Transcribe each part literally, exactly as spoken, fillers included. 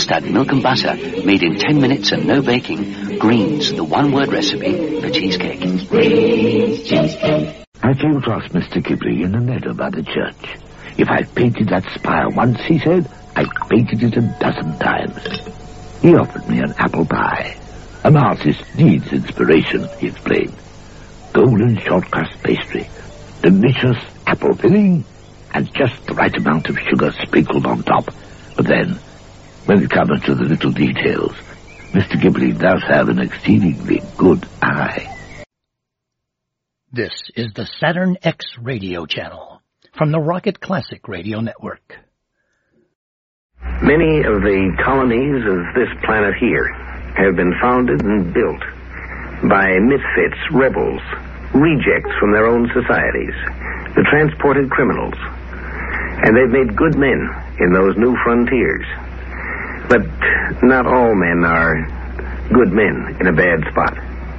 just add milk and butter, made in ten minutes and no baking. Greens, the one-word recipe for cheesecake. Greens cheesecake. I came across Mister Ghibli in the meadow by the church. If I painted that spire once, he said, I painted it a dozen times. He offered me an apple pie. An artist needs inspiration, he explained. Golden short crust pastry, delicious apple filling, and just the right amount of sugar sprinkled on top. But then, when it comes to the little details, Mister Ghibli does have an exceedingly good eye. This is the Saturn X radio channel from the Rocket Classic Radio Network. Many of the colonies of this planet here have been founded and built by misfits, rebels, rejects from their own societies, the transported criminals. And they've made good men in those new frontiers. But not all men are good men in a bad spot.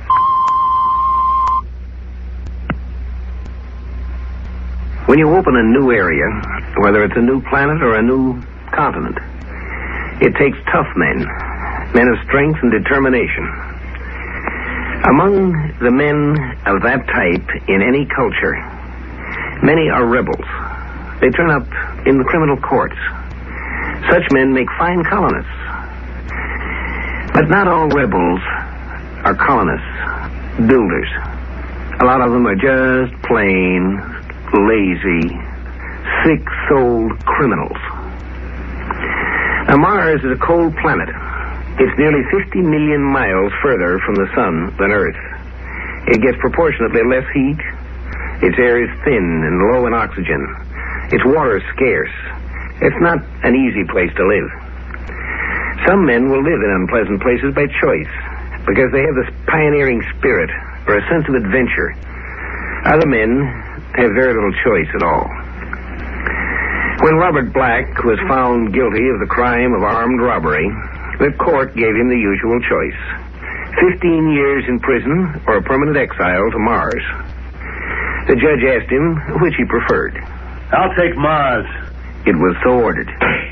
When you open a new area, whether it's a new planet or a new continent, it takes tough men, men of strength and determination. Among the men of that type in any culture, many are rebels. They turn up in the criminal courts. Such men make fine colonists. But not all rebels are colonists, builders. A lot of them are just plain, lazy, sick-souled criminals. Now, Mars is a cold planet. It's nearly fifty million miles further from the sun than Earth. It gets proportionately less heat. Its air is thin and low in oxygen. Its water is scarce. It's not an easy place to live. Some men will live in unpleasant places by choice because they have this pioneering spirit or a sense of adventure. Other men have very little choice at all. When Robert Black was found guilty of the crime of armed robbery, the court gave him the usual choice. Fifteen years in prison or a permanent exile to Mars. The judge asked him which he preferred. I'll take Mars. It was so ordered.